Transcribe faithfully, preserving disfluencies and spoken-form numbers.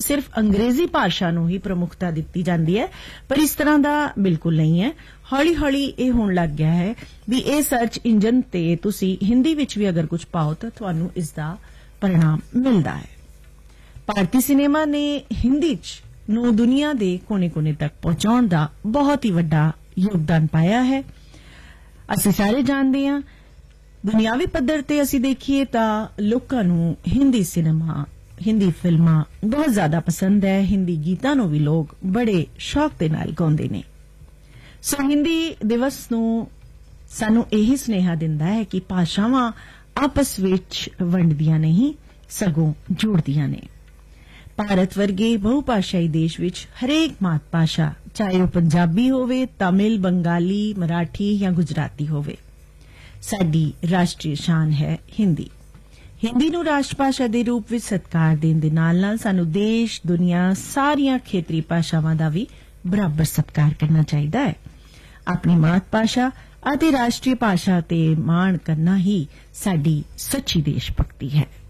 सिर्फ अंग्रेजी भाषा नूं ही प्रमुखता दित्ती जांदी है, पर इस तरह दा बिल्कुल नहीं है। हौली हौली ये होण लग गया है भी ये सर्च इंजन ते तुसी हिंदी विच भी अगर कुछ पाओ तो तुहानूं इसदा परिणाम मिलदा है। भारतीय सिनेमा ने हिंदी च नूं दुनिया दे कोने कोने तक पहुंचाउण दा बहुत ही वड्डा योगदान पाया है। असीं सारे जानदे हां दुनियावी पद्धर ते असीं देखीए तां लोकां नूं हिंदी सिनेमा हिंदी फिल्मां बहुत ज्यादा पसंद है। हिंदी गीतां नूं भी लोग बड़े शौक दे नाल गाउंदे ने। सो हिंदी दिवस नूं सानूं यही सुनेहा दिंदा है कि भाषावां आपस विच वंडदियां नहीं सगों जोड़दियां ने। भारत वर्गे बहुभाषाई देश विच हरेक मात भाषा चाहे वह पंजाबी होवे, तमिल, बंगाली, मराठी या गुजराती होवे, साडी राष्ट्रीय शान है हिंदी। हिंदी नूं राष्ट्रभाषा दे रूप विच सत्कार देण दे नाल नाल सानूं देश दुनिया सारियां खेतरी भाषावां दा भी बराबर सत्कार करना चाहिदा है। अपनी मात भाषा अते राष्ट्रीय भाषा ते माण करना ही साडी सच्ची देश भगती है।